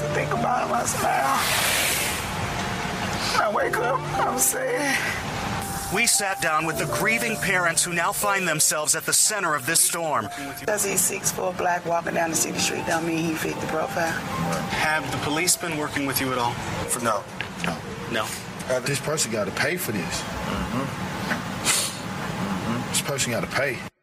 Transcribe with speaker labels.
Speaker 1: I think about him, I smile. I wake up, I'm sad.
Speaker 2: We sat down with the grieving parents who now find themselves at the center of this storm.
Speaker 1: Because he's 6'4" black walking down the city street don't mean he fit the profile.
Speaker 2: Have the police been working with you at all? No.
Speaker 3: This person got to pay for this. This person got to pay.